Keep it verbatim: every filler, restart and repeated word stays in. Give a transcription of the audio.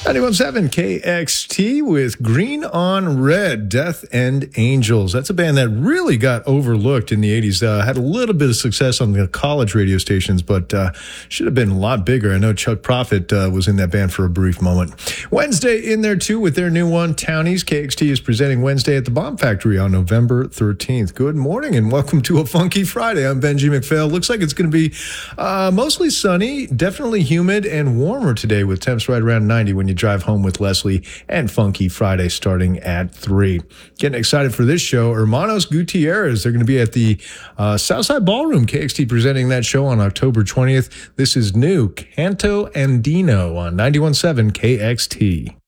ninety-one point seven K X T with Green on Red, Death and Angels. That's a band that really got overlooked in the eighties. Uh, had a little bit of success on the college radio stations, but uh, should have been a lot bigger. I know Chuck Prophet uh, was in that band for a brief moment. Wednesday in there, too, with their new one, Townies. K X T is presenting Wednesday at the Bomb Factory on November thirteenth. Good morning and welcome to a Funky Friday. I'm Benji McPhail. Looks like it's going to be uh, mostly sunny, definitely humid and warmer today with temps right around ninety when you drive home with Leslie, and Funky Friday starting at three. Getting excited for this show. Hermanos Gutierrez, they're going to be at the uh, Southside Ballroom. K X T presenting that show on October twentieth. This is new, Canto Andino on ninety-one point seven K X T.